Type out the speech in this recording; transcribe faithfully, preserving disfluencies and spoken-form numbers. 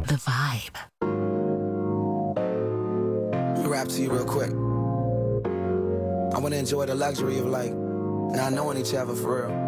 the vibe. Let me rap to you real quick. I want to enjoy the luxury of like not knowing each other for real.